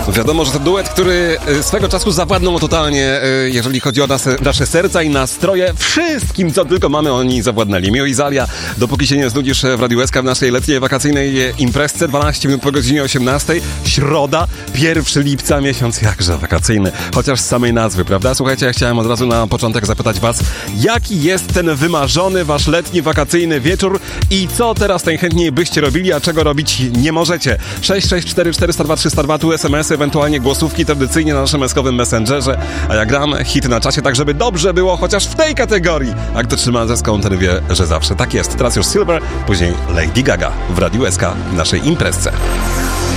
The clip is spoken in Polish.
Wiadomo, że to duet, który swego czasu zawładnął totalnie, jeżeli chodzi o nasze serca i nastroje. Wszystkim, co tylko mamy, oni zawładnęli. Mio i Zalia, dopóki się nie znudzisz w Radiu SK w naszej letniej, wakacyjnej imprezce, 12 minut po godzinie 18. Środa, 1 lipca, miesiąc jakże wakacyjny. Chociaż z samej nazwy, prawda? Słuchajcie, ja chciałem od razu na początek zapytać was, jaki jest ten wymarzony wasz letni, wakacyjny wieczór i co teraz najchętniej byście robili, a czego robić nie możecie? 664 402 302, tu SMS-y, ewentualnie głosówki tradycyjnie na naszym eskowym Messengerze, a ja gram hit na czasie, tak żeby dobrze było chociaż w tej kategorii. A kto trzyma zeską, ten wie, że zawsze tak jest. Teraz już Silver, później Lady Gaga w Radiu SK w naszej imprezce.